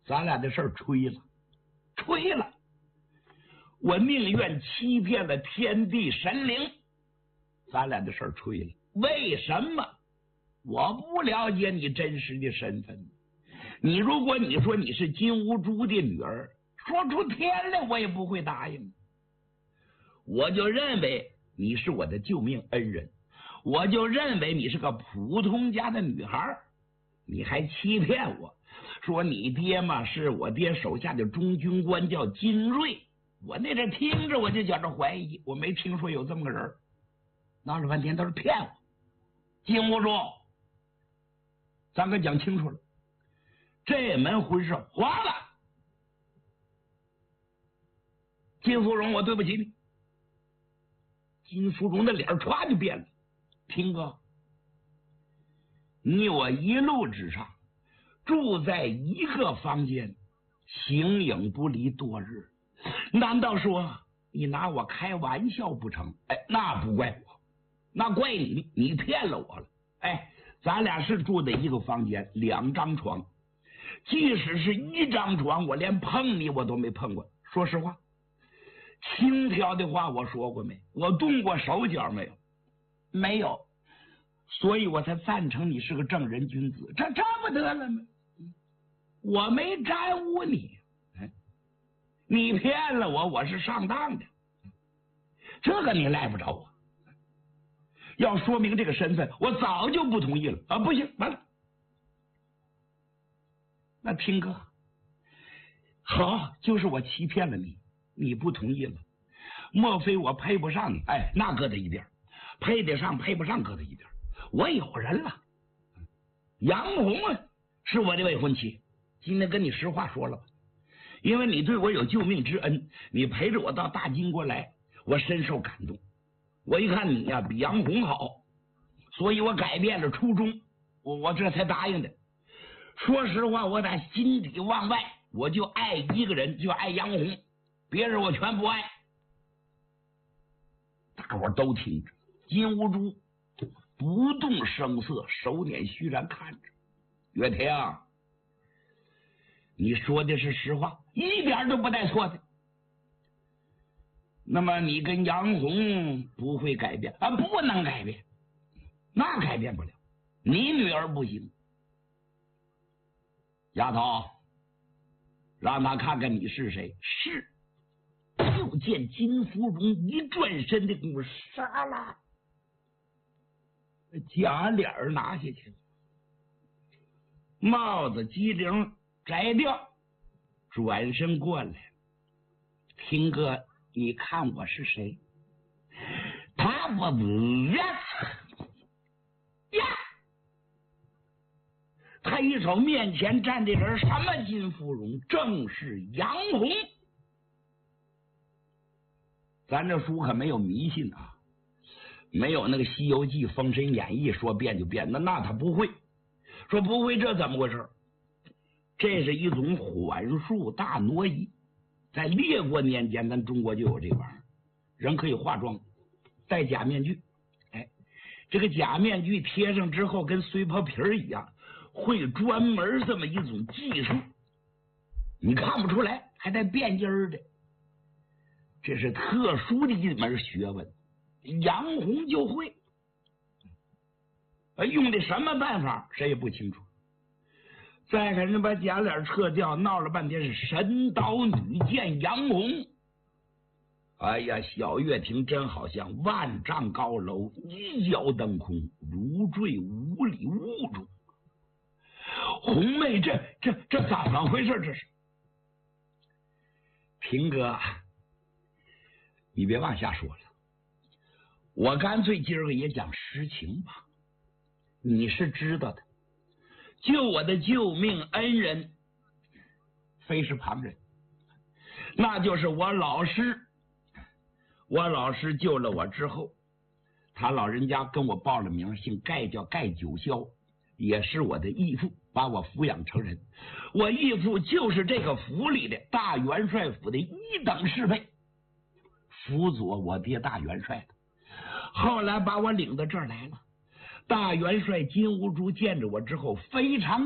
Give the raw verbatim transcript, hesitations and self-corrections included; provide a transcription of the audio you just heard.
咱俩的事儿吹了，吹了，我宁愿欺骗了天地神灵。咱俩的事儿吹了，为什么？我不了解你真实的身份。你如果你说你是金兀术的女儿，说出天来我也不会答应。我就认为你是我的救命恩人，我就认为你是个普通家的女孩，你还欺骗我说你爹嘛是我爹手下的中军官叫金瑞。我那阵听着我就觉着怀疑，我没听说有这么个人，闹了半天都是骗我。金兀术，咱可讲清楚了，这门婚事黄了。金芙蓉，我对不起你。金芙蓉的脸唰就变了。听哥，你我一路之上住在一个房间，形影不离多日，难道说你拿我开玩笑不成？哎，那不怪我，那怪你，你骗了我了。哎，咱俩是住在一个房间，两张床，即使是一张床，我连碰你我都没碰过。说实话，轻佻的话我说过没？我动过手脚没有？没有。所以我才赞成你是个正人君子，这这不得了吗？我没沾污你，你骗了我，我是上当的，这个你赖不着我。要说明这个身份，我早就不同意了啊！不行，完了。那听哥，好，就是我欺骗了你，你不同意了，莫非我配不上你？哎，那搁在一边，配得上配不上搁在一边。我有人了，杨红啊，是我的未婚妻。今天跟你实话说了吧，因为你对我有救命之恩，你陪着我到大金国来，我深受感动。我一看你呀、啊、比杨红好，所以我改变了初衷，我我这才答应的。说实话，我打心底往外，我就爱一个人，就爱杨红，别人我全不爱。大伙都听着，金兀术不动声色，手捻须髯看着。岳霆，你说的是实话，一点都不带错的。那么你跟杨红不会改变啊？不能改变，那改变不了。你女儿不行，丫头，让她看看你是谁。是。就见金芙蓉一转身的功夫，杀啦，假脸拿下去，帽子机灵摘掉，转身过来。听哥，你看我是谁？他我呀呀！他一瞅面前站的人，什么金芙蓉？正是杨红。咱这书可没有迷信啊，没有那个《西游记》《封神演义》说变就变，那那他不会说不会，这怎么回事？这是一种缓术大挪移，在列国年间，咱中国就有这玩意儿，人可以化妆，戴假面具，哎，这个假面具贴上之后，跟碎破皮一样，会专门这么一种技术，你看不出来，还带变音的。这是特殊的一门学问，杨红就会，用的什么办法谁也不清楚。再看人把假脸撤掉，闹了半天是神刀女剑杨红。哎呀，小岳霆真好像万丈高楼一脚登空，如坠五里雾中。红妹，这这这咋么回事？这是平哥，你别往下说了，我干脆今儿个也讲实情吧。你是知道的，救我的救命恩人非是旁人，那就是我老师。我老师救了我之后，他老人家跟我报了名，姓盖，叫盖九霄，也是我的义父，把我抚养成人。我义父就是这个府里的大元帅府的一等侍卫，辅佐我爹大元帅的。后来把我领到这儿来了，大元帅金兀术见着我之后非常